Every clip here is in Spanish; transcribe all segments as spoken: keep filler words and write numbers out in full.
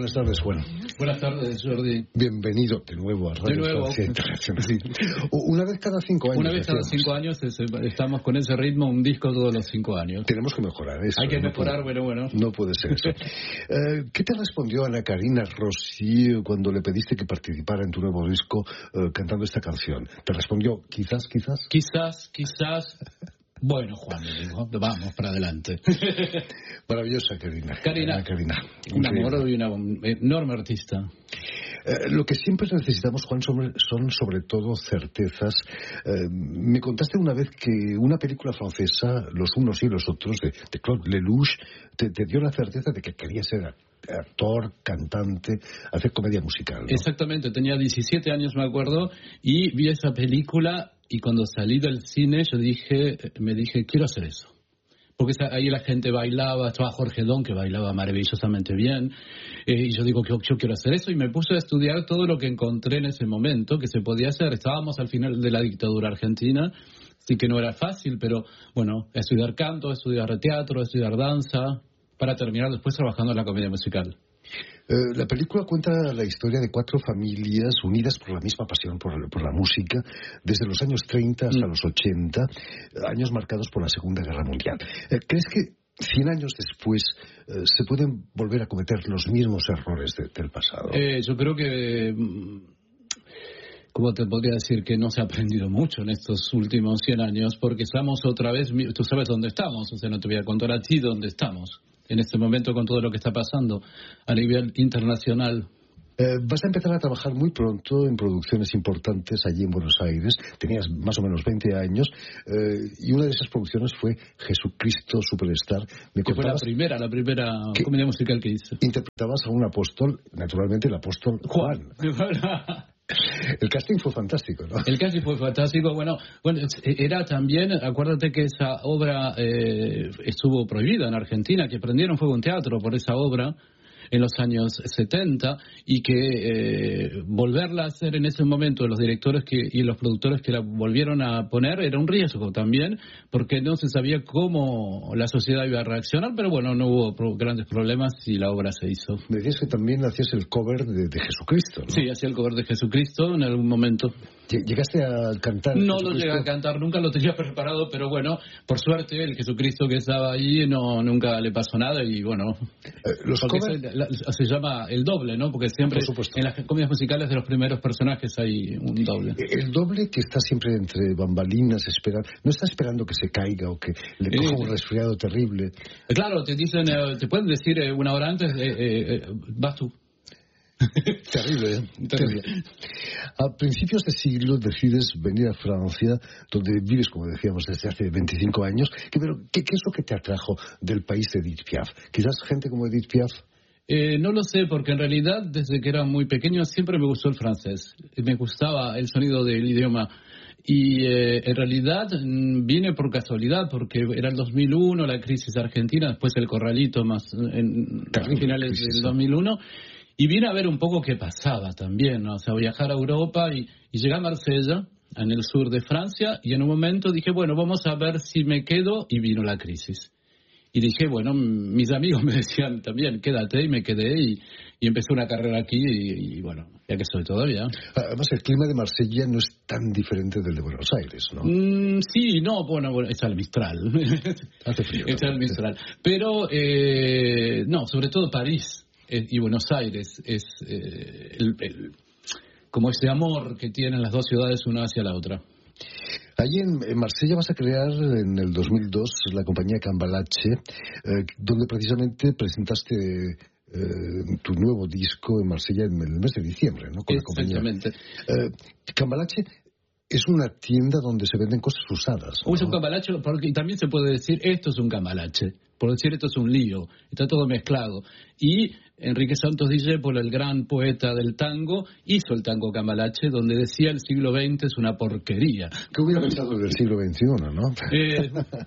Buenas tardes, Juan. Buenas tardes, Jordi. Bienvenido de nuevo a Radio Francia Internacional. Sí. Una vez cada cinco años. Una vez cada decíamos. cinco años es, estamos con ese ritmo, un disco todos los cinco años. Tenemos que mejorar eso. Hay que no mejorar, puede, bueno, bueno. No puede ser eso. eh, ¿Qué te respondió Ana Karina Rossi cuando le pediste que participara en tu nuevo disco eh, cantando esta canción? ¿Te respondió quizás, quizás? Quizás, quizás... Bueno, Juan, le digo, vamos para adelante. Maravillosa, Karina. Karina, Karina. Un amor y una enorme artista. Eh, lo que siempre necesitamos, Juan, son, son sobre todo certezas. Eh, me contaste una vez que una película francesa, Los unos y los otros, de, de Claude Lelouch, te, te dio la certeza de que querías ser actor, cantante, hacer comedia musical, ¿no? Exactamente, tenía diecisiete años, me acuerdo, y vi esa película. Y cuando salí del cine, yo dije, me dije, quiero hacer eso. Porque ahí la gente bailaba, estaba Jorge Don, que bailaba maravillosamente bien. Eh, y yo digo, yo, yo quiero hacer eso. Y me puse a estudiar todo lo que encontré en ese momento, que se podía hacer. Estábamos al final de la dictadura argentina, así que no era fácil, pero bueno, estudiar canto, estudiar teatro, estudiar danza, para terminar después trabajando en la comedia musical. Eh, la película cuenta la historia de cuatro familias unidas por la misma pasión por, por la música, desde los años treinta hasta mm. los ochenta, años marcados por la Segunda Guerra Mundial. Eh, ¿Crees que cien años después eh, se pueden volver a cometer los mismos errores de, del pasado? Eh, yo creo que... ¿Cómo te podría decir que no se ha aprendido mucho en estos últimos cien años? Porque estamos otra vez... Tú sabes dónde estamos, o sea, no te voy a contar a ti dónde estamos en este momento con todo lo que está pasando a nivel internacional. Eh, vas a empezar a trabajar muy pronto en producciones importantes allí en Buenos Aires. Tenías más o menos veinte años eh, y una de esas producciones fue Jesucristo Superstar. Me que fue la primera, la primera comedia musical que hice. Interpretabas a un apóstol, naturalmente el apóstol Juan. Juan. El casting fue fantástico, ¿no? El casting fue fantástico. Bueno, bueno, era también, acuérdate que esa obra eh, estuvo prohibida en Argentina, que prendieron fuego en teatro por esa obra en los años setenta, y que eh, volverla a hacer en ese momento, los directores que, y los productores que la volvieron a poner, era un riesgo también, porque no se sabía cómo la sociedad iba a reaccionar, pero bueno, no hubo pro- grandes problemas y la obra se hizo. Me decías que también hacías el cover de, de Jesucristo, ¿no? Sí, hacía el cover de Jesucristo en algún momento. ¿Llegaste a cantar? No lo llegué a cantar, nunca lo tenía preparado, pero bueno, por suerte el Jesucristo que estaba ahí no, nunca le pasó nada y bueno, eh, los covers... se, la, se llama el doble, ¿no? Porque siempre en las comedias musicales de los primeros personajes hay un doble. El doble que está siempre entre bambalinas, espera, no está esperando que se caiga o que le coja eh, un resfriado terrible. Eh, claro, te dicen, eh, te pueden decir eh, una hora antes, eh, eh, vas tú. Terrible, ¿eh? Terrible. A principios de siglo decides venir a Francia, donde vives, como decíamos, desde hace veinticinco años. ¿Qué, pero, ¿qué, qué es lo que te atrajo del país de Edith Piaf? ¿Quizás gente como Edith Piaf? Eh, no lo sé, porque en realidad desde que era muy pequeño siempre me gustó el francés. Me gustaba el sonido del idioma. Y eh, en realidad vine por casualidad, porque era el dos mil uno, la crisis argentina, después el corralito más en Terrible, finales crisis. del dos mil uno. Y vine a ver un poco qué pasaba también, ¿no? O sea, viajar a Europa y, y llegué a Marsella, en el sur de Francia, y en un momento dije, bueno, vamos a ver si me quedo, y vino la crisis. Y dije, bueno, mis amigos me decían también, quédate, y me quedé, y, y empecé una carrera aquí, y, y bueno, ya que estoy todavía. Además, el clima de Marsella no es tan diferente del de Buenos Aires, ¿no? Mm, sí, no, bueno, bueno, está el Mistral. Hace frío. Está el Mistral. Pero, eh, no, sobre todo París y Buenos Aires es eh, el, el, como ese amor que tienen las dos ciudades una hacia la otra. Allí en, en Marsella vas a crear en el dos mil dos la compañía Cambalache, eh, donde precisamente presentaste eh, tu nuevo disco en Marsella en el mes de diciembre, ¿no? Con Exactamente. La compañía. Eh, Cambalache es una tienda donde se venden cosas usadas, ¿no? O es un cambalache, porque también se puede decir esto es un cambalache, por decir esto es un lío, está todo mezclado. Y Enrique Santos Discépolo, el gran poeta del tango, hizo el tango cambalache, donde decía el siglo veinte es una porquería. ¿Qué hubiera pensado del siglo veintiuno, no? Eh...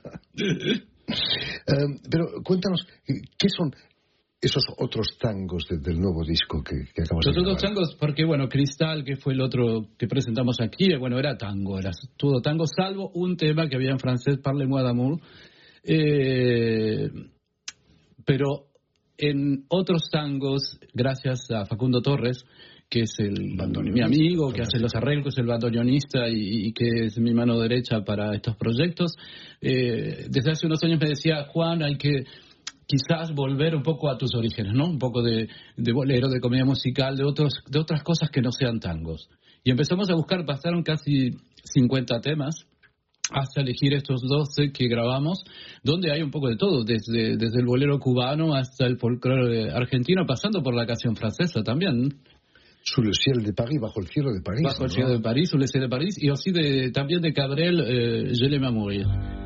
um, pero cuéntanos, ¿qué son esos otros tangos de, del nuevo disco que, que acabas de grabar? Los otros tangos, porque bueno, Cristal, que fue el otro que presentamos aquí, bueno, era tango, era todo tango, salvo un tema que había en francés, Parlez-moi d'amour, eh, pero en otros tangos, gracias a Facundo Torres, que es el mi amigo, que hace los arreglos, el bandoneonista y, y que es mi mano derecha para estos proyectos. Eh, desde hace unos años me decía, Juan, hay que quizás volver un poco a tus orígenes, ¿no? Un poco de, de bolero, de comedia musical, de otros, de otras cosas que no sean tangos. Y empezamos a buscar, pasaron casi cincuenta temas, hasta elegir estos doce que grabamos, donde hay un poco de todo, desde, desde el bolero cubano hasta el folclore argentino, pasando por la canción francesa también. Sous le ciel de Paris, bajo el cielo de París. Bajo el cielo de París, sous le ciel de París, y así de, también de Cabrel, eh, Je l'aime à mourir.